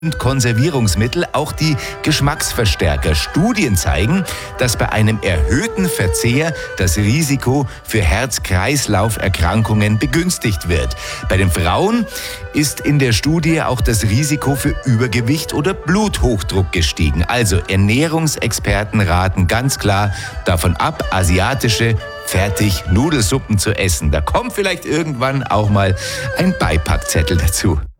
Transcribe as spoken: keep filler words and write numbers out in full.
und Konservierungsmittel, auch die Geschmacksverstärker. Studien zeigen, dass bei einem erhöhten Verzehr das Risiko für Herz-Kreislauf-Erkrankungen begünstigt wird. Bei den Frauen ist in der Studie auch das Risiko für Übergewicht oder Bluthochdruck gestiegen. Also Ernährungsexperten raten ganz klar davon ab, asiatische Fertig-Nudelsuppen zu essen. Da kommt vielleicht irgendwann auch mal ein Beipackzettel dazu.